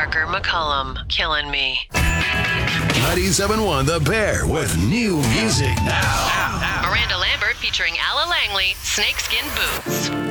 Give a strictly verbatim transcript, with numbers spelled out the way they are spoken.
Parker McCollum, killing me. ninety-seven point one The Bear with new music now. Miranda Lambert featuring Alla Langley, Snakeskin Boots.